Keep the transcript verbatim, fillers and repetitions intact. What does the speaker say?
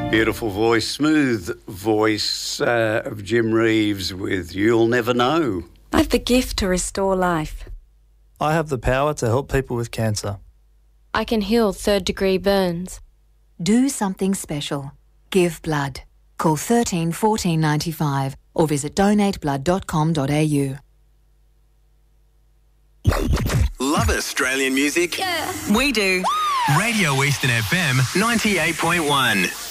Beautiful voice, smooth voice uh, of Jim Reeves with You'll Never Know. I have the gift to restore life. I have the power to help people with cancer. I can heal third-degree burns. Do something special. Give blood. Call thirteen fourteen ninety-five or visit donate blood dot com dot a u. Love Australian music? Yeah. We do. Radio Eastern F M ninety-eight point one.